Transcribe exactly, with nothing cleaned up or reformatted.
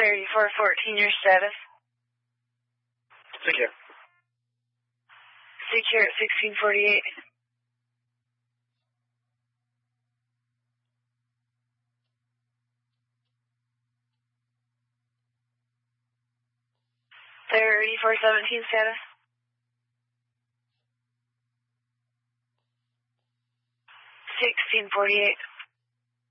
thirty-four fourteen, your status? Secure. Secure at sixteen forty-eight. thirty-four seventeen, status? sixteen forty-eight.